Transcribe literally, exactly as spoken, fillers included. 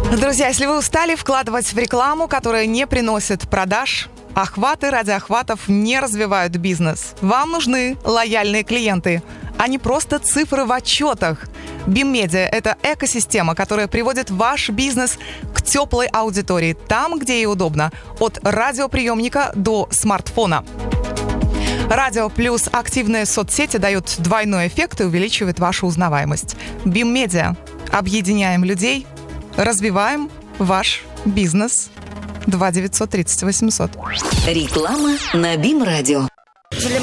Друзья, если вы устали вкладывать в рекламу, которая не приносит продаж, охваты ради охватов не развивают бизнес. Вам нужны лояльные клиенты, а не просто цифры в отчетах. BIM-медиа – это экосистема, которая приводит ваш бизнес к теплой аудитории, там, где ей удобно, от радиоприемника до смартфона. Радио плюс активные соцсети дают двойной эффект и увеличивает вашу узнаваемость. BIM-медиа. Объединяем людей, развиваем ваш бизнес. два девятьсот тридцать восемьсот. Реклама на BIM-радио.